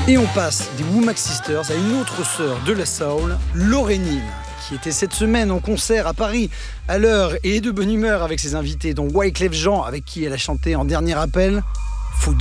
Et on passe des Womack Sisters à une autre sœur de la soul, Lauryn Hill, qui était cette semaine en concert à Paris à l'heure et de bonne humeur avec ses invités, dont Wyclef Jean, avec qui elle a chanté en dernier appel, Faut